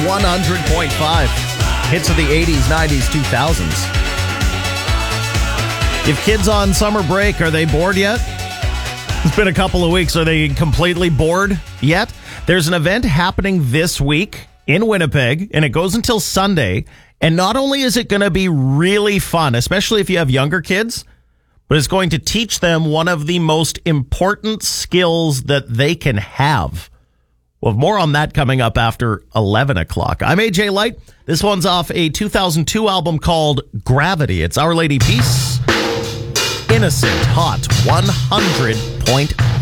100.5. Hits of the 80s, 90s, 2000s. If kids on summer break, are they bored yet? It's been a couple of weeks. Are they completely bored yet? There's an event happening this week in Winnipeg, and it goes until Sunday. And not only is it going to be really fun, especially if you have younger kids, but it's going to teach them one of the most important skills that they can have. We'll have more on that coming up after 11 o'clock. I'm AJ Light. This one's off a 2002 album called Gravity. It's Our Lady Peace. Innocent Hot 100.5.